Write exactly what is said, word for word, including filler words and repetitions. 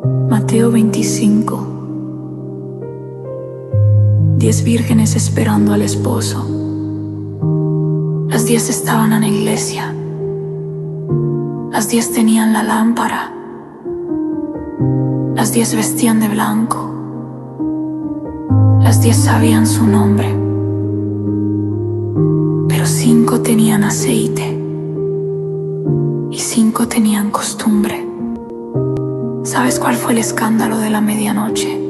Mateo veinticinco. Diez vírgenes esperando al esposo. Las diez estaban en la iglesia. Las diez tenían la lámpara. Las diez vestían de blanco. Las diez sabían su nombre. Pero cinco tenían aceite y cinco tenían costumbre. ¿Sabes cuál fue el escándalo de la medianoche?